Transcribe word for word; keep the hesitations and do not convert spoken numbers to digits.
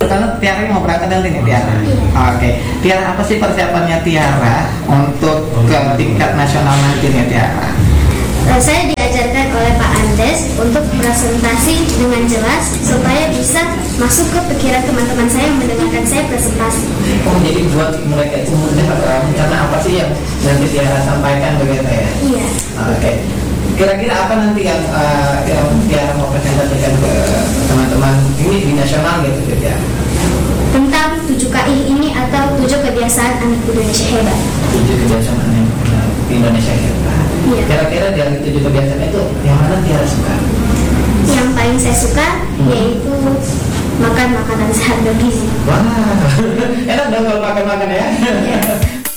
Karena Tiara yang mau berangkat nanti nih Tiara. Oke, Tiara, apa sih persiapannya Tiara untuk ke tingkat nasional nanti nih Tiara? Saya diajarkan oleh Pak Andes untuk presentasi dengan jelas supaya bisa masuk ke pikiran teman-teman saya yang mendengarkan saya presentasi. Oh, jadi buat mereka itu mudah karena apa sih yang nanti Tiara sampaikan begitu ya? Iya. Oke. Kira-kira apa nanti yang uh, yang Tiara mau presentasikan ke teman-teman ini di nasional gitu Tiara? Tentang tujuh K I ini atau tujuh kebiasaan anak Indonesia hebat. Tujuh kebiasaan anak Indonesia hebat. Iya. Kira-kira dari tujuh kebiasaan itu yang mana Tiara suka? Yang paling saya suka hmm. yaitu makan makanan sehat bergizi. Wah, enak dong kalau makan-makan ya. Yes.